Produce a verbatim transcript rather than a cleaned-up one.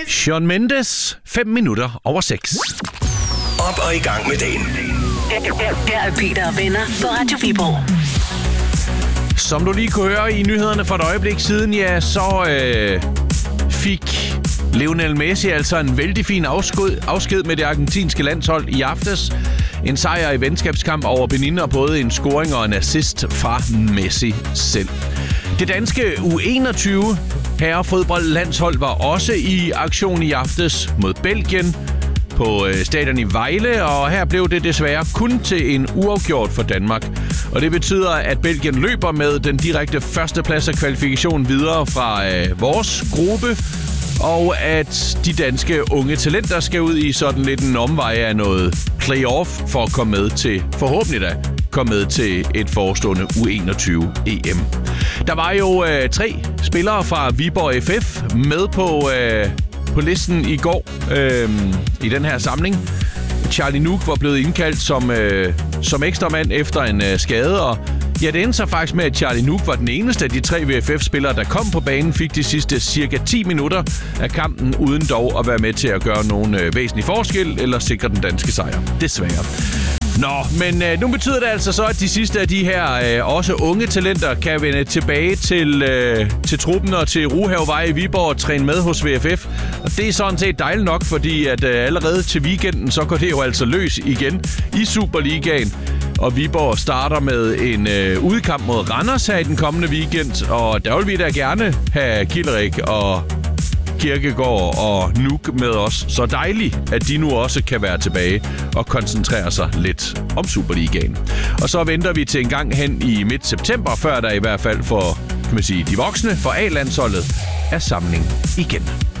Shawn Mendes, fem minutter over seks. Op og i gang med dagen. Her er Peter og venner på Radio Viborg. Som du lige kunne høre i nyhederne for et øjeblik siden, ja, så øh, fik Lionel Messi altså en vældig fin afsked, afsked med det argentinske landshold i aftes. En sejr i venskabskamp over Benin og både en scoring og en assist fra Messi selv. Det danske U enogtyve herrefodboldlandshold var også i aktion i aftes mod Belgien på stadion i Vejle, og her blev det desværre kun til en uafgjort for Danmark. Og det betyder, at Belgien løber med den direkte førsteplads af kvalifikationen videre fra øh, vores gruppe, og at de danske unge talenter skal ud i sådan lidt en omvej af noget playoff for at komme med til, forhåbentlig da, komme med til et forestående U enogtyve E M. Der var jo øh, tre spillere fra Viborg F F med på, øh, på listen i går øh, i den her samling. Charlie Nook var blevet indkaldt som, øh, som ekstramand efter en øh, skade, og ja, det endte så faktisk med, at Charlie Nook var den eneste af de tre V F F-spillere, der kom på banen, fik de sidste cirka ti minutter af kampen, uden dog at være med til at gøre nogen øh, væsentlig forskel eller sikre den danske sejr. Desværre. Nå, men øh, nu betyder det altså så, at de sidste af de her øh, også unge talenter kan vende tilbage til, øh, til truppen og til Ruhavevej i Viborg og træne med hos V F F. Og det er sådan set dejligt nok, fordi at øh, allerede til weekenden, så går det jo altså løs igen i Superligaen. Og Viborg starter med en øh, udkamp mod Randers her i den kommende weekend. Og der vil vi da gerne have Kilderik og Kirkegaard og Nuuk med os. Så dejligt, at de nu også kan være tilbage og koncentrere sig lidt om Superligaen. Og så venter vi til en gang hen i midt september, før der i hvert fald for, kan man sige, de voksne for A-landsholdet er samling igen.